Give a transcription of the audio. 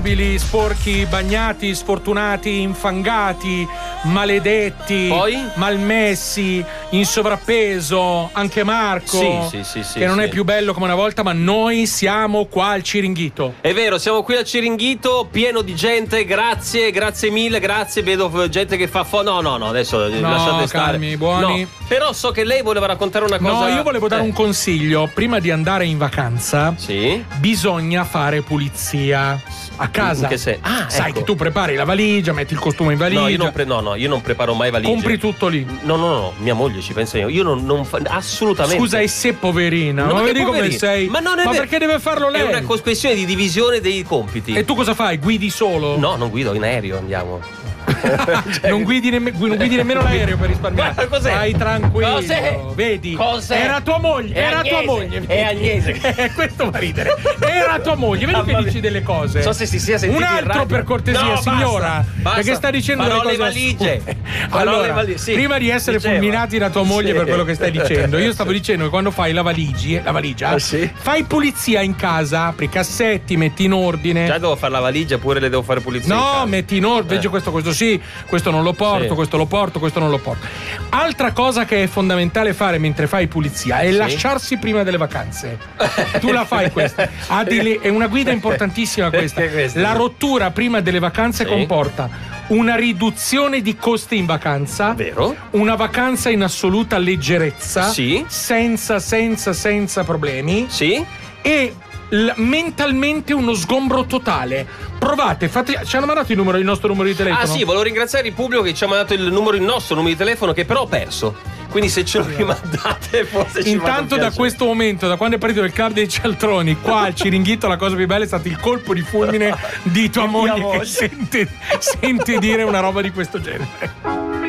miserabili, sporchi, bagnati, sfortunati, infangati, maledetti, poi? malmessi, in sovrappeso, anche Marco, Sì, che non è più bello come una volta, ma noi siamo qua al Ciringhito. È vero, siamo qui al Ciringhito, pieno di gente, grazie mille, grazie, vedo gente che fa no, adesso lasciate stare. Calmi, buoni. No, però so che lei voleva raccontare una cosa. No, io volevo dare un consiglio. Prima di andare in vacanza, bisogna fare pulizia a casa. Che sai? Sai che tu prepari la valigia, metti il costume in valigia. No, io non preparo mai valigie. Compri tutto lì. No, mia moglie ci pensa io non assolutamente. Scusa, e se poverina? Ma vedi come sei? Ma perché deve farlo lei? È una questione di divisione dei compiti. E tu cosa fai? Guidi solo? No, non guido, in aereo andiamo. non guidi nemmeno l'aereo per risparmiare. Cos'è? Stai tranquillo. Cos'è? Vedi? Cos'è? Era tua moglie. È Agnese. Questo fa ridere. Era tua moglie. Vedi che dici delle cose. So se si sia sentito un altro per cortesia, signora. Basta. Perché sta dicendo farò delle cose. Le valigie. Allora, prima di essere fulminati da tua moglie per quello che stai dicendo, io stavo dicendo che quando fai la valigia, fai pulizia in casa, apri i cassetti, metti in ordine. Già devo fare la valigia, pure le devo fare pulizia. No, metti in ordine. Vedo questo sì, questo non lo porto, questo lo porto, questo non lo porto. Altra cosa che è fondamentale fare mentre fai pulizia è lasciarsi prima delle vacanze. Tu la fai questa. È una guida importantissima questa. La rottura prima delle vacanze comporta una riduzione di costi in vacanza. Vero? Una vacanza in assoluta leggerezza. Sì. Senza problemi. Sì. E mentalmente uno sgombro totale. Provate, ci hanno mandato il nostro numero di telefono. Ah sì, volevo ringraziare il pubblico che ci ha mandato il nostro numero di telefono, che però ho perso. Quindi se ce lo rimandate forse ci intanto da questo momento, da quando è partito il club dei cialtroni, qua al Ciringhito la cosa più bella è stato il colpo di fulmine di tua moglie che sente dire una roba di questo genere.